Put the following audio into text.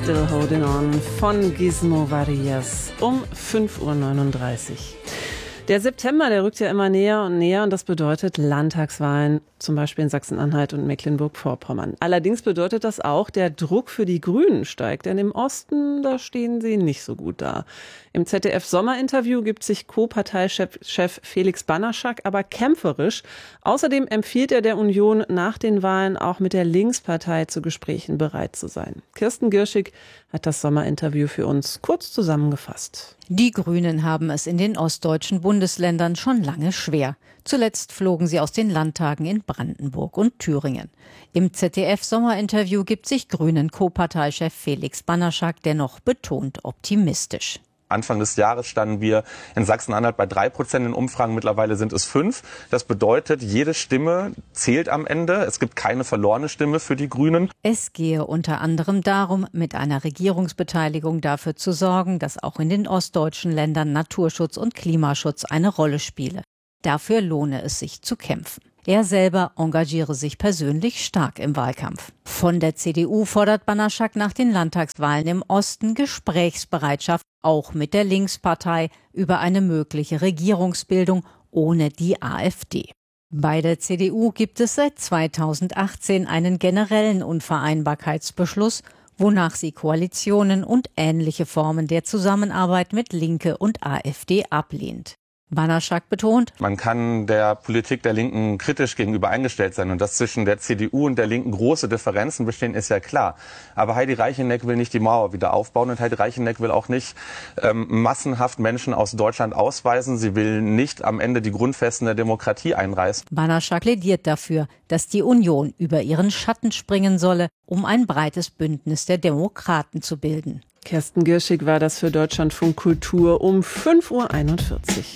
Still Holding On von Gizmo Varias um 5:39 Uhr. Der September, der rückt ja immer näher und näher und das bedeutet Landtagswahlen, zum Beispiel in Sachsen-Anhalt und Mecklenburg-Vorpommern. Allerdings bedeutet das auch, der Druck für die Grünen steigt, denn im Osten, da stehen sie nicht so gut da. Im ZDF-Sommerinterview gibt sich Co-Parteichef Felix Banaschak aber kämpferisch. Außerdem empfiehlt er der Union, nach den Wahlen auch mit der Linkspartei zu Gesprächen bereit zu sein. Kirsten Gierschig hat das Sommerinterview für uns kurz zusammengefasst. Die Grünen haben es in den ostdeutschen Bundesländern schon lange schwer. Zuletzt flogen sie aus den Landtagen in Brandenburg und Thüringen. Im ZDF-Sommerinterview gibt sich Grünen-Co-Parteichef Felix Banaschak dennoch betont optimistisch. Anfang des Jahres standen wir in Sachsen-Anhalt bei 3% in Umfragen, mittlerweile sind es 5%. Das bedeutet, jede Stimme zählt am Ende. Es gibt keine verlorene Stimme für die Grünen. Es gehe unter anderem darum, mit einer Regierungsbeteiligung dafür zu sorgen, dass auch in den ostdeutschen Ländern Naturschutz und Klimaschutz eine Rolle spiele. Dafür lohne es sich zu kämpfen. Er selber engagiere sich persönlich stark im Wahlkampf. Von der CDU fordert Banaschak nach den Landtagswahlen im Osten Gesprächsbereitschaft, auch mit der Linkspartei, über eine mögliche Regierungsbildung ohne die AfD. Bei der CDU gibt es seit 2018 einen generellen Unvereinbarkeitsbeschluss, wonach sie Koalitionen und ähnliche Formen der Zusammenarbeit mit Linke und AfD ablehnt. Banaschak betont: Man kann der Politik der Linken kritisch gegenüber eingestellt sein und dass zwischen der CDU und der Linken große Differenzen bestehen, ist ja klar. Aber Heidi Reicheneck will nicht die Mauer wieder aufbauen und Heidi Reicheneck will auch nicht massenhaft Menschen aus Deutschland ausweisen. Sie will nicht am Ende die Grundfesten der Demokratie einreißen. Banaschak plädiert dafür, dass die Union über ihren Schatten springen solle, um ein breites Bündnis der Demokraten zu bilden. Kirsten Gierschig war das für Deutschlandfunk Kultur um 5:41 Uhr.